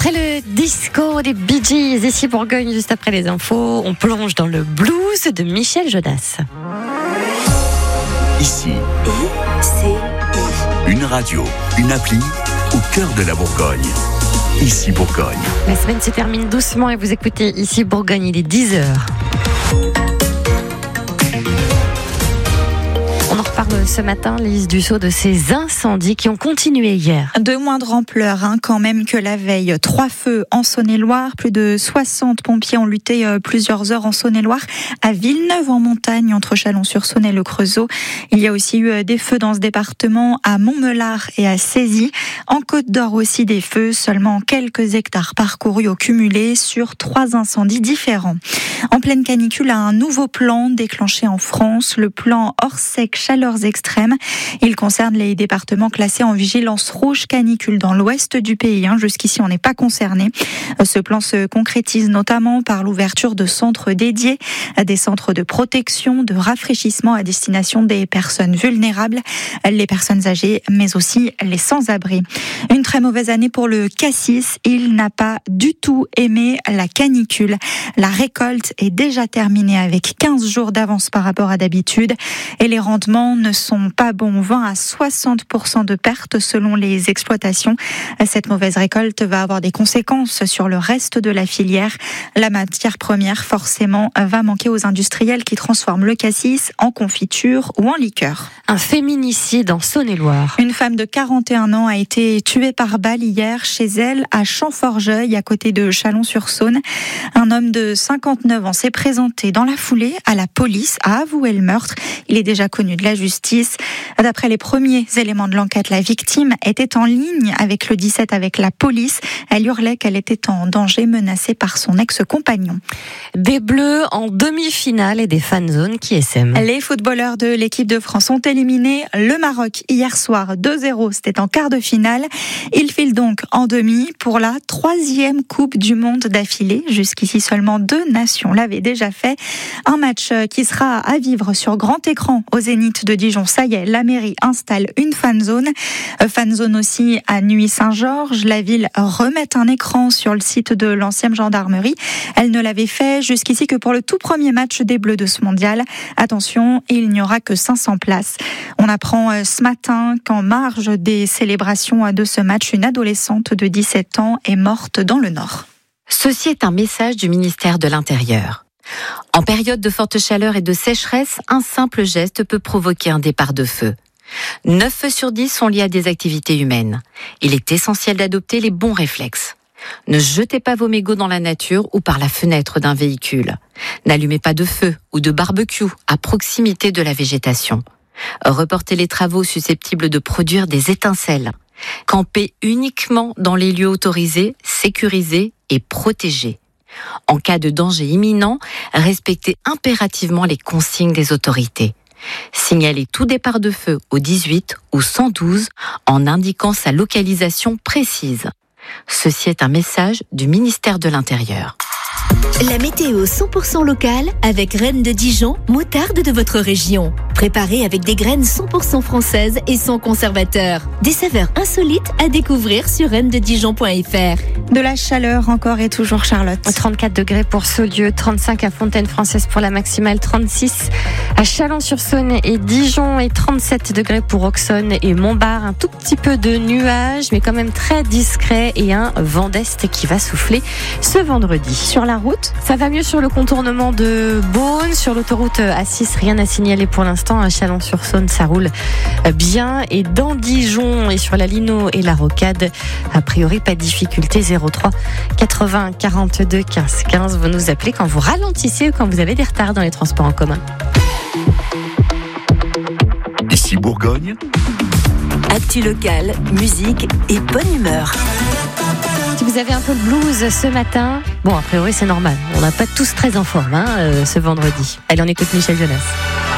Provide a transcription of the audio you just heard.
Après le disco des Bee Gees, ici Bourgogne, juste après les infos, on plonge dans le blues de Michel Jonas. Ici, une radio, une appli au cœur de la Bourgogne. Ici Bourgogne. La semaine se termine doucement et vous écoutez Ici Bourgogne, il est 10h. On en reparle ce matin, Lise Dussault, de ces incendies qui ont continué hier. De moindre ampleur quand même que la veille. 3 feux en Saône-et-Loire. Plus de 60 pompiers ont lutté plusieurs heures en Saône-et-Loire. À Villeneuve en montagne, entre Chalon-sur-Saône et le Creusot. Il y a aussi eu des feux dans ce département à Montmelard et à Cézy. En Côte-d'Or aussi des feux, seulement quelques hectares parcourus au cumulé sur 3 incendies différents. En pleine canicule, un nouveau plan déclenché en France, le plan Orsec chaleurs extrêmes. Il concerne les départements classés en vigilance rouge canicule dans l'ouest du pays. Jusqu'ici, on n'est pas concerné. Ce plan se concrétise notamment par l'ouverture de centres dédiés, des centres de protection, de rafraîchissement à destination des personnes vulnérables, les personnes âgées, mais aussi les sans-abri. Une très mauvaise année pour le cassis. Il n'a pas du tout aimé la canicule. La récolte est déjà terminée avec 15 jours d'avance par rapport à d'habitude et les rendements ne sont pas bons. 20 à 60% de pertes selon les exploitations. Cette mauvaise récolte va avoir des conséquences sur le reste de la filière. La matière première, forcément, va manquer aux industriels qui transforment le cassis en confiture ou en liqueur. Un féminicide en Saône-et-Loire. Une femme de 41 ans a été tuée par balle hier chez elle à Champforgeuil, à côté de Chalon-sur-Saône. Un homme de 59 ans s'est présenté dans la foulée à la police, a avoué le meurtre. Il est déjà connu de la justice. D'après les premiers éléments de l'enquête, la victime était en ligne avec le 17 avec la police. Elle hurlait qu'elle était en danger, menacée par son ex-compagnon. Des Bleus en demi-finale et des fanzones qui essaiment. Les footballeurs de l'équipe de France ont éliminé le Maroc hier soir 2-0. C'était en quart de finale. Ils filent donc en demi pour la 3e Coupe du Monde d'affilée. Jusqu'ici, seulement 2 nations l'avaient déjà fait. Un match qui sera à vivre sur grand écran au Zénith de Dijon. Ça y est, la mairie installe une fanzone. Fanzone aussi à Nuits-Saint-Georges. La ville remet un écran sur le site de l'ancienne gendarmerie. Elle ne l'avait fait jusqu'ici que pour le tout premier match des Bleus de ce mondial. Attention, il n'y aura que 500 places. On apprend ce matin qu'en marge des célébrations de ce match, une adolescente de 17 ans est morte dans le Nord. Ceci est un message du ministère de l'Intérieur. En période de forte chaleur et de sécheresse, un simple geste peut provoquer un départ de feu. 9 feux sur 10 sont liés à des activités humaines. Il est essentiel d'adopter les bons réflexes. Ne jetez pas vos mégots dans la nature ou par la fenêtre d'un véhicule. N'allumez pas de feu ou de barbecue à proximité de la végétation. Reportez les travaux susceptibles de produire des étincelles. Campez uniquement dans les lieux autorisés, sécurisés et protégés. En cas de danger imminent, respectez impérativement les consignes des autorités. Signalez tout départ de feu au 18 ou 112 en indiquant sa localisation précise. Ceci est un message du ministère de l'Intérieur. La météo 100% locale avec Reine de Dijon, moutarde de votre région. Préparée avec des graines 100% françaises et sans conservateur. Des saveurs insolites à découvrir sur reinededijon.fr. De la chaleur encore et toujours, Charlotte. 34 degrés pour Saulieu, 35 à Fontaine-Française pour la maximale, 36 à Chalon-sur-Saône et Dijon et 37 degrés pour Auxonne et Montbard. Un tout petit peu de nuages, mais quand même très discret et un vent d'est qui va souffler ce vendredi. Sur la route, ça va mieux sur le contournement de Beaune, sur l'autoroute A6, rien à signaler pour l'instant. À Chalon-sur-Saône, ça roule bien. Et dans Dijon et sur la Lino et la Rocade, a priori, pas de difficulté. 03 80 42 15 15. Vous nous appelez quand vous ralentissez ou quand vous avez des retards dans les transports en commun. Ici Bourgogne. Actu locale, musique et bonne humeur. Si vous avez un peu le blues ce matin, bon, a priori, c'est normal. On n'a pas tous très en forme ce vendredi. Allez, on écoute Michel Jonas.